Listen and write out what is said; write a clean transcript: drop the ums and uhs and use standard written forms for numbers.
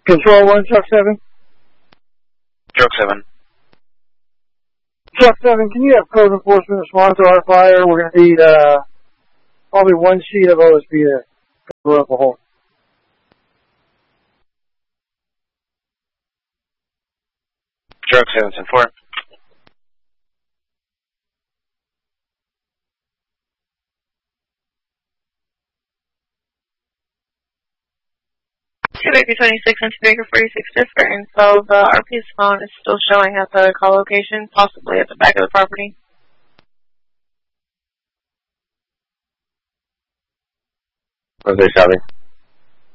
Control 1, Truck 7. Truck 7. Truck 7, can you have code enforcement respond to our fire? We're going to need probably one sheet of OSB to cover up a hole. Truck 7-4. Baker 26 and Baker 46 just for info. The RP's phone is still showing at the call location, possibly at the back of the property. Okay, Shelby.